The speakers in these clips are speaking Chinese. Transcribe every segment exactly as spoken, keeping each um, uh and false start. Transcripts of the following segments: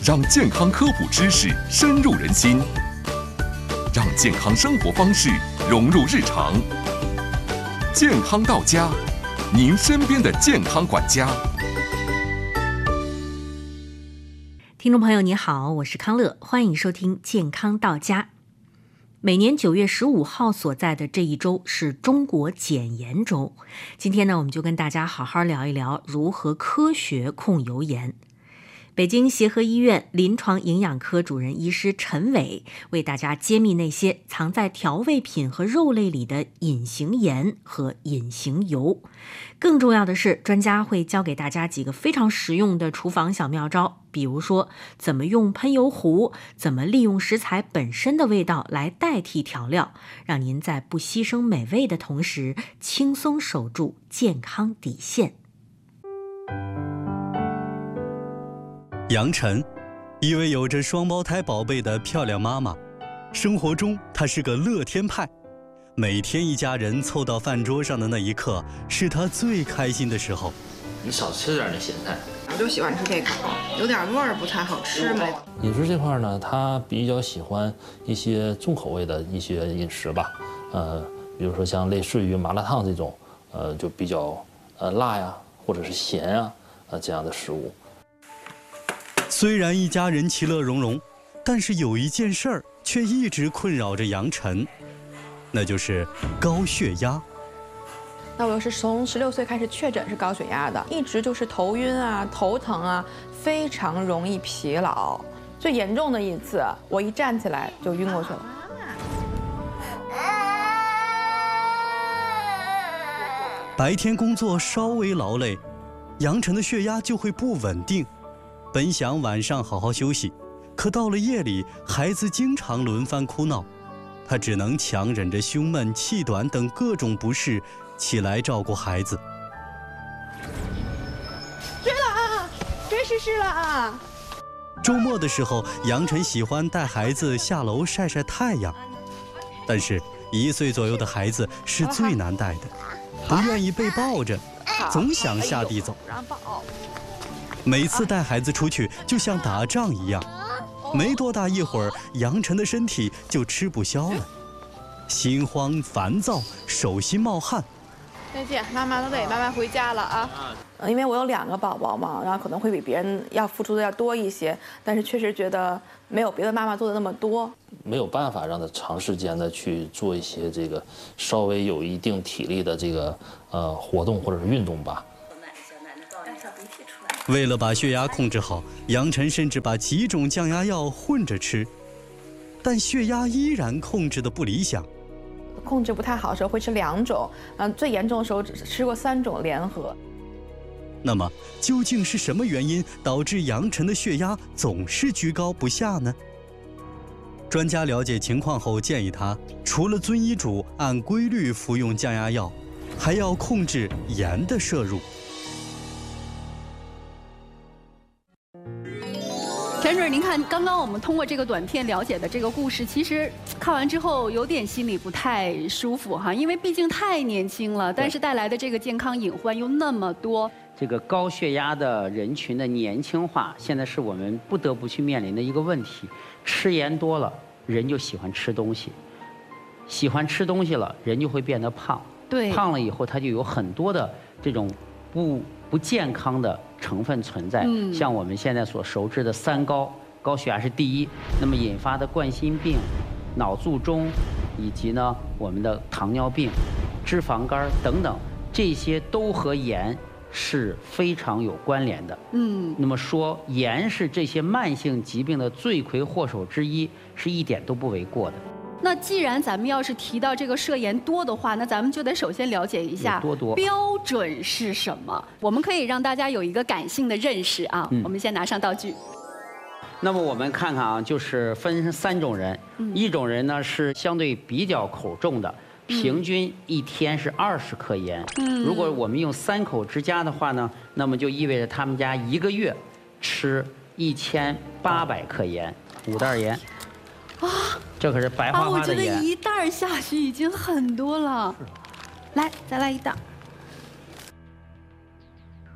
让健康科普知识深入人心，让健康生活方式融入日常。健康到家，您身边的健康管家。 听众朋友你好，我是康乐，欢迎收听健康到家。每年九月十五号所在的这一周是中国减盐周，今天呢，我们就跟大家好好聊一聊如何科学控油盐。北京协和医院临床营养科主任医师陈伟为大家揭秘那些藏在调味品和肉类里的隐形盐和隐形油。更重要的是，专家会教给大家几个非常实用的厨房小妙招，比如说怎么用喷油壶，怎么利用食材本身的味道来代替调料，让您在不牺牲美味的同时，轻松守住健康底线。 杨晨，一位有着双胞胎宝贝的漂亮妈妈，生活中她是个乐天派，每天一家人凑到饭桌上的那一刻，是她最开心的时候。 你少吃点那咸菜， 我就喜欢吃这口，有点味儿不太好吃嘛。 饮食这块呢，他比较喜欢一些重口味的一些饮食吧，呃，比如说像类似于麻辣烫这种，呃，就比较呃辣呀，或者是咸啊，呃这样的食物。 虽然一家人其乐融融，但是有一件事儿却一直困扰着杨晨，那就是高血压。 那我是从十六岁开始确诊是高血压的，一直就是头晕啊、头疼啊，非常容易疲劳。最严重的一次，我一站起来就晕过去了。 白天工作稍微劳累，杨晨的血压就会不稳定。本想晚上好好休息，可到了夜里，孩子经常轮番哭闹，他只能强忍着胸闷、气短等各种不适，起来照顾孩子。 追了啊！追诗诗了啊！ 周末的时候，杨晨喜欢带孩子下楼晒晒太阳，但是一岁左右的孩子是最难带的，不愿意被抱着，总想下地走。每次带孩子出去就像打仗一样，没多大一会儿，杨晨的身体就吃不消了，心慌烦躁，手心冒汗。 再见，妈妈都得慢慢回家了啊。因为我有两个宝宝嘛，然后可能会比别人要付出的要多一些，但是确实觉得没有别的妈妈做的那么多。 没有办法让他长时间的去做一些这个稍微有一定体力的这个呃活动或者是运动吧。 为了把血压控制好，杨晨甚至把几种降压药混着吃，但血压依然控制的不理想。 控制不太好的时候会吃两种，嗯，最严重的时候只吃过三种联合。 那么，究竟是什么原因导致杨晨的血压总是居高不下呢？专家了解情况后建议他，除了遵医嘱按规律服用降压药，还要控制盐的摄入。 陈主任，您看，刚刚我们通过这个短片了解的这个故事，其实看完之后有点心里不太舒服哈，因为毕竟太年轻了，但是带来的这个健康隐患又那么多。 这个高血压的人群的年轻化，现在是我们不得不去面临的一个问题。吃盐多了，人就喜欢吃东西，喜欢吃东西了，人就会变得胖。 对， 胖了以后，他就有很多的这种不不健康的成分存在，嗯，像我们现在所熟知的三高，高血压是第一，那么引发的冠心病、脑卒中，以及呢我们的糖尿病、脂肪肝等等，这些都和盐是非常有关联的。嗯，那么说盐是这些慢性疾病的罪魁祸首之一，是一点都不为过的。 那既然咱们要是提到这个摄盐多的话，那咱们就得首先了解一下多多标准是什么。我们可以让大家有一个感性的认识啊。嗯、我们先拿上道具。 那么我们看看啊，就是分三种人，嗯、一种人呢是相对比较口重的，平均一天是二十克盐。嗯，如果我们用三口之家的话呢，那么就意味着他们家一个月吃一千八百克盐，五袋盐。啊，这可是白花花的盐。啊， 我觉得一袋下去已经很多了。来，再来一袋。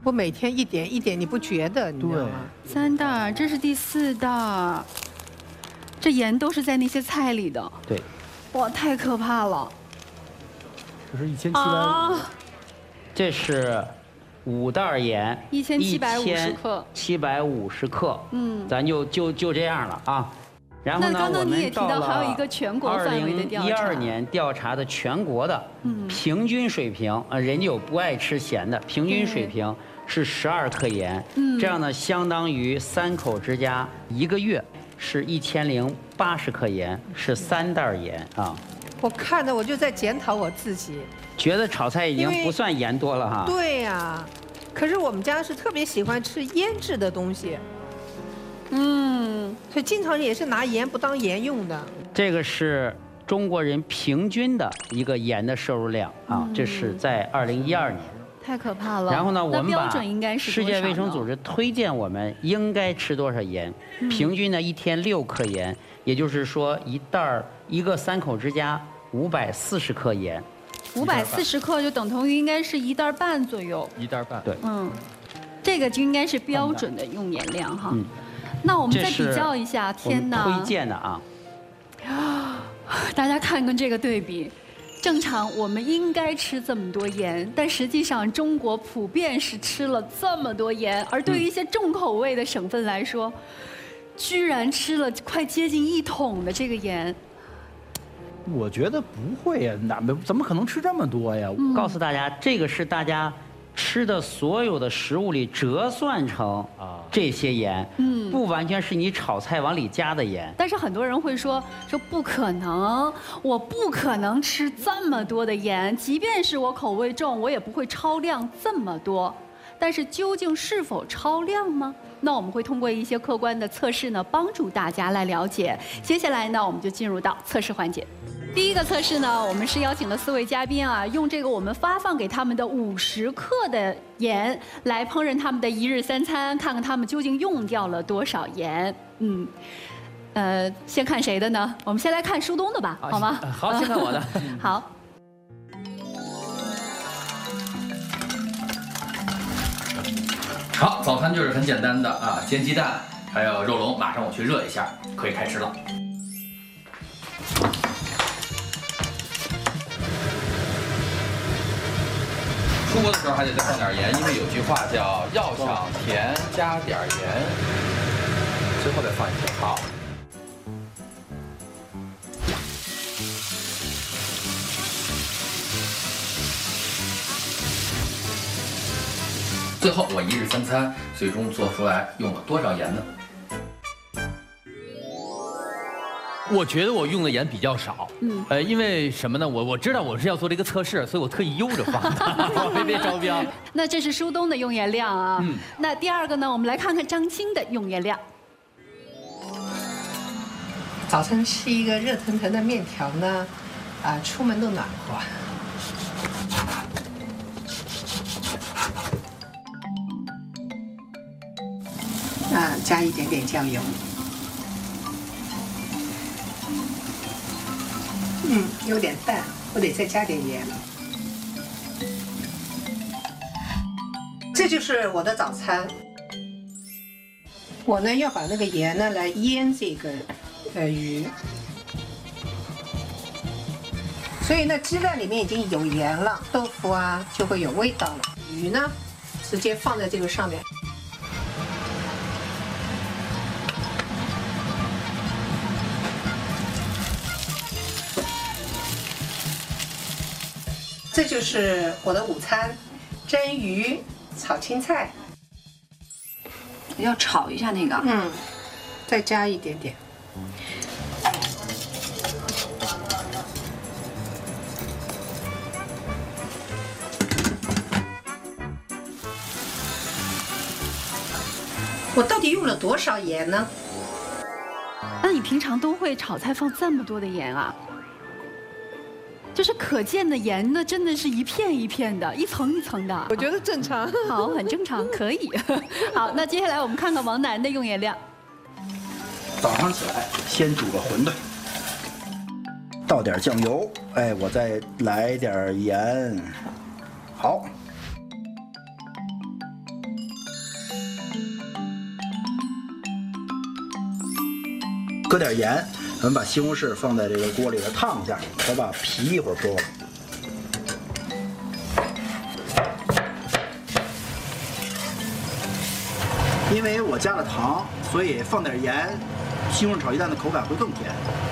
我每天一点一点，你不觉得？你知道吗？ 三袋，这是第四袋，这盐都是在那些菜里的。 对。 哇，太可怕了。 这是一千七百五。 这是五袋盐， 一千七百五十克。 七百五十克。嗯，咱就就就这样了啊。然后呢， 刚刚你也提到还有一个全国范围的调查。二零一二年调查的全国的平均水平啊，人家有不爱吃咸的，平均水平是十二克盐。嗯，这样呢，相当于三口之家一个月是一千零八十克盐，是三袋盐啊。 我看的我就在检讨我自己， 觉得炒菜已经不算盐多了哈。 对呀、啊，可是我们家是特别喜欢吃腌制的东西。嗯，所以经常也是拿盐不当盐用的。 这个是中国人平均的一个盐的摄入量啊，这是在二零一二年。 太可怕了。 然后呢，我们把世世界卫生组织推荐我们应该吃多少盐，平均呢一天六克盐，也就是说一袋儿一个三口之家五百四十克盐。 五百四十克就等同于应该是一袋半左右。 一袋半。 对。 嗯，这个就应该是标准的用盐量哈。嗯。那我们再比较一下，天哪！ 推荐的啊， 大家看看这个对比，正常我们应该吃这么多盐，但实际上中国普遍是吃了这么多盐，而对于一些重口味的省份来说，居然吃了快接近一桶的这个盐。 我觉得不会呀，哪怎么可能吃这么多呀？ 嗯、告诉大家，这个是大家吃的所有的食物里折算成啊这些盐，嗯，不完全是你炒菜往里加的盐。 但是很多人会说说不可能，我不可能吃这么多的盐，即便是我口味重，我也不会超量这么多。但是究竟是否超量吗？那我们会通过一些客观的测试呢，帮助大家来了解。接下来呢，我们就进入到测试环节。第一个测试呢，我们是邀请了四位嘉宾啊，用这个我们发放给他们的五十克的盐来烹饪他们的一日三餐，看看他们究竟用掉了多少盐。嗯，呃，先看谁的呢？我们先来看舒东的吧，好吗？ 好，先看我的。 好。 好，早餐就是很简单的啊，煎鸡蛋，还有肉龙，马上我去热一下，可以开吃了。出锅的时候还得再放点盐，因为有句话叫“要想甜，加点盐”，最后再放一些。好。最后，我一日三餐最终做出来用了多少盐呢？ 我觉得我用的盐比较少，嗯，呃，因为什么呢？我我知道我是要做这个测试，所以我特意悠着放的，我没别招标。 那这是舒东的用盐量啊。嗯。那第二个呢？我们来看看张青的用盐量。 早晨吃一个热腾腾的面条呢，啊，出门都暖和。啊，加一点点酱油。嗯，有点淡，我得再加点盐。这就是我的早餐。我呢要把那个盐呢来腌这个呃鱼，所以呢鸡蛋里面已经有盐了，豆腐啊就会有味道了。鱼呢直接放在这个上面。这就是我的午餐，蒸鱼炒青菜。 要炒一下那个， 嗯，再加一点点。我到底用了多少盐呢？ 那你平常都会炒菜放这么多的盐啊？就是可见的盐呢，真的是一片一片的，一层一层的。 我觉得正常， 好，很正常，可以。好，那接下来我们看看王楠的用盐量。 早上起来先煮个馄饨，倒点酱油，哎，我再来点盐，好。 搁点盐，咱们把西红柿放在这个锅里头烫一下，再把皮一会儿剥了。因为我加了糖，所以放点盐，西红柿炒鸡蛋的口感会更甜。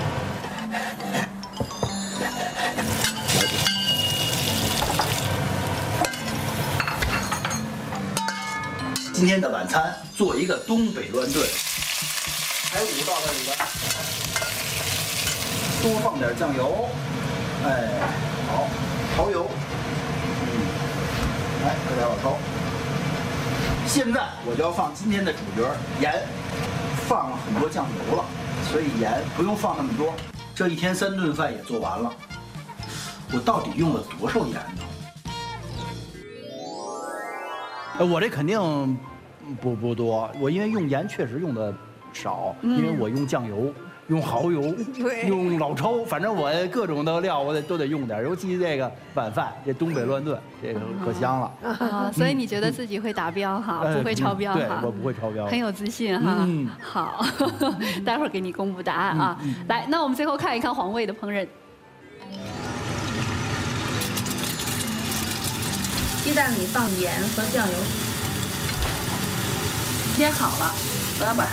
今天的晚餐做一个东北乱炖，排骨倒在里边，多放点酱油，哎，好，蚝油，嗯，来，搁点老抽。现在我就要放今天的主角盐，放了很多酱油了，所以盐不用放那么多。这一天三顿饭也做完了，我到底用了多少盐呢？ 呃，我这肯定不不多，我因为用盐确实用的少， 嗯因为我用酱油。用蚝油，用老抽，反正我各种的料我得都得用点，尤其这个晚饭，这东北乱炖，这个可香了。 啊，所以你觉得自己会达标哈， 嗯不会超标对， 哈？ 我不会超标， 很有自信哈。 嗯好，待会儿给你公布答案啊。来，那我们最后看一看黄卫的烹饪。 鸡蛋里放盐和酱油，煸好了，我要把它。